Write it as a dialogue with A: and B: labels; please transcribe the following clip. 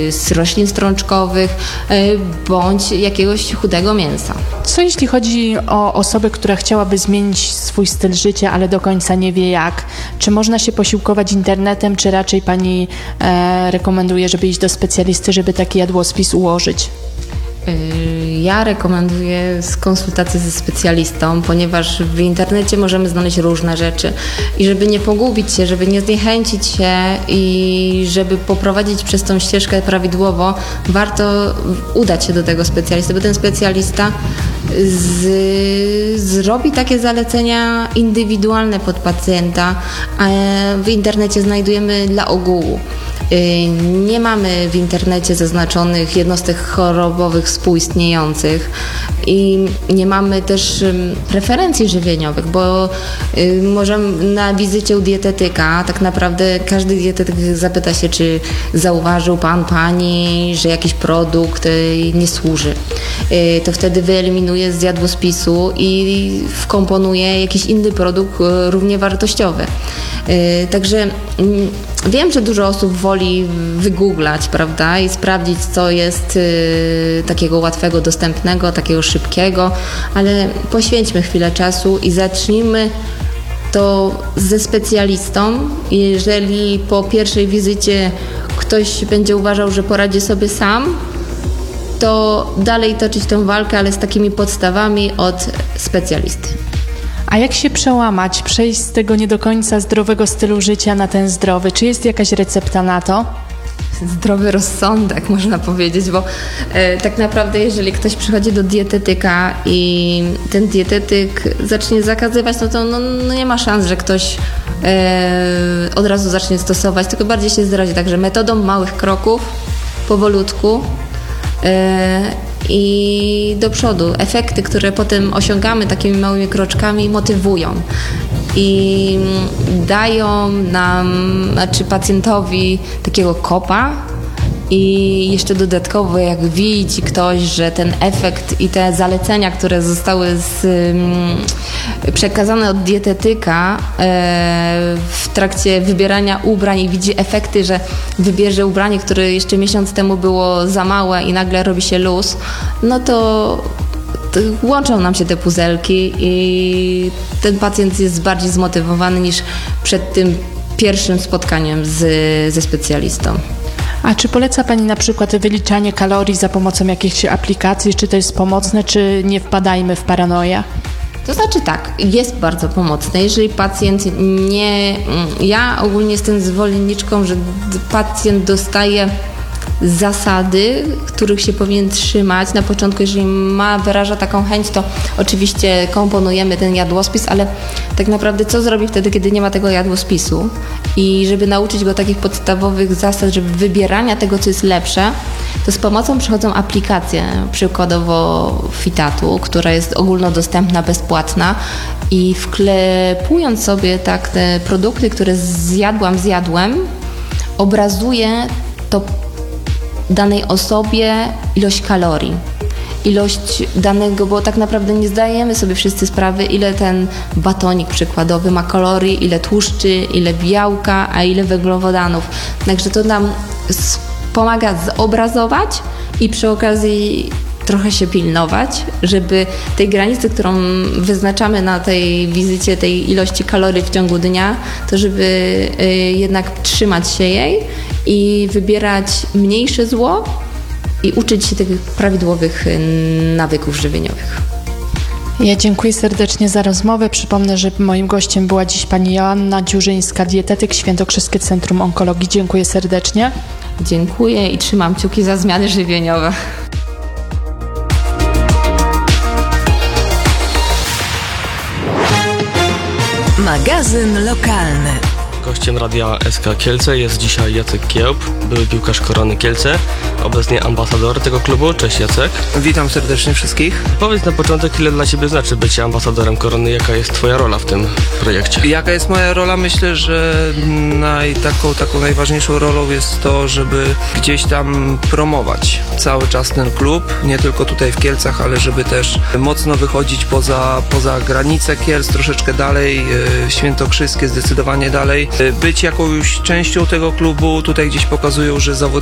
A: z roślin strączkowych bądź jakiegoś chudego mięsa.
B: Co jeśli chodzi o osobę, która chciałaby zmienić swój styl życia, ale do końca nie wie jak? Czy można się posiłkować internetem, czy raczej pani rekomenduje, żeby iść do specjalisty, żeby taki jadłospis ułożyć?
A: Ja rekomenduję konsultację ze specjalistą, ponieważ w internecie możemy znaleźć różne rzeczy i żeby nie pogubić się, żeby nie zniechęcić się i żeby poprowadzić przez tą ścieżkę prawidłowo, warto udać się do tego specjalisty, bo ten specjalista zrobi takie zalecenia indywidualne pod pacjenta, a w internecie znajdujemy dla ogółu. Nie mamy w internecie zaznaczonych jednostek chorobowych współistniejących i nie mamy też preferencji żywieniowych, bo możemy na wizycie u dietetyka, tak naprawdę każdy dietetyk zapyta się, czy zauważył pan, pani, że jakiś produkt nie służy. To wtedy wyeliminuje z jadłospisu i wkomponuje jakiś inny produkt równie wartościowy. Także wiem, że dużo osób woli wygooglać, prawda, i sprawdzić, co jest takiego łatwego, dostępnego, takiego szybkiego, ale poświęćmy chwilę czasu i zacznijmy to ze specjalistą. Jeżeli po pierwszej wizycie ktoś będzie uważał, że poradzi sobie sam, to dalej toczyć tę walkę, ale z takimi podstawami od specjalisty.
B: A jak się przełamać, przejść z tego nie do końca zdrowego stylu życia na ten zdrowy? Czy jest jakaś recepta na to?
A: Zdrowy rozsądek, można powiedzieć, bo tak naprawdę jeżeli ktoś przychodzi do dietetyka i ten dietetyk zacznie zakazywać, to nie ma szans, że ktoś od razu zacznie stosować, tylko bardziej się zdradzi. Także metodą małych kroków, powolutku i do przodu. Efekty, które potem osiągamy takimi małymi kroczkami, motywują i dają nam, pacjentowi takiego kopa i jeszcze dodatkowo jak widzi ktoś, że ten efekt i te zalecenia, które zostały przekazane od dietetyka w trakcie wybierania ubrań i widzi efekty, że wybierze ubranie, które jeszcze miesiąc temu było za małe i nagle robi się luz, no to łączą nam się te puzelki i ten pacjent jest bardziej zmotywowany niż przed tym pierwszym spotkaniem ze specjalistą.
B: A czy poleca pani na przykład wyliczanie kalorii za pomocą jakichś aplikacji? Czy to jest pomocne, czy nie wpadajmy w paranoję?
A: To znaczy tak, jest bardzo pomocne, jeżeli pacjent nie... Ja ogólnie jestem zwolenniczką, że pacjent dostaje zasady, których się powinien trzymać. Na początku, jeżeli wyraża taką chęć, to oczywiście komponujemy ten jadłospis, ale tak naprawdę co zrobi wtedy, kiedy nie ma tego jadłospisu? I żeby nauczyć go takich podstawowych zasad, żeby wybierania tego, co jest lepsze, to z pomocą przychodzą aplikacje, przykładowo Fitatu, która jest ogólnodostępna, bezpłatna i wklepując sobie tak te produkty, które zjadłem, obrazuje to danej osobie ilość kalorii, ilość danego, bo tak naprawdę nie zdajemy sobie wszyscy sprawy, ile ten batonik przykładowy ma kalorii, ile tłuszczy, ile białka, a ile węglowodanów. Także to nam pomaga zobrazować i przy okazji trochę się pilnować, żeby tej granicy, którą wyznaczamy na tej wizycie, tej ilości kalorii w ciągu dnia, to żeby jednak trzymać się jej i wybierać mniejsze zło i uczyć się tych prawidłowych nawyków żywieniowych.
B: Ja dziękuję serdecznie za rozmowę. Przypomnę, że moim gościem była dziś pani Joanna Dziurzyńska, dietetyk, Świętokrzyskie Centrum Onkologii. Dziękuję serdecznie.
A: Dziękuję i trzymam kciuki za zmiany żywieniowe.
C: Magazyn lokalny.
D: Gościem Radia SK Kielce jest dzisiaj Jacek Kiełb, były piłkarz Korony Kielce, obecnie ambasador tego klubu. Cześć Jacek.
E: Witam serdecznie wszystkich.
D: Powiedz na początek, ile dla Ciebie znaczy bycie ambasadorem Korony, jaka jest Twoja rola w tym projekcie?
E: Jaka jest moja rola? Myślę, że taką najważniejszą rolą jest to, żeby gdzieś tam promować cały czas ten klub, nie tylko tutaj w Kielcach, ale żeby też mocno wychodzić poza granice Kielc, troszeczkę dalej, Świętokrzyskie zdecydowanie dalej. Być jakąś częścią tego klubu, tutaj gdzieś pokazują, że zawodnicy